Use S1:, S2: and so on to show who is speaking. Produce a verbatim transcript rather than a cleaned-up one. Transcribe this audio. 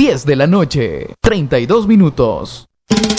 S1: diez de la noche, treinta y dos minutos.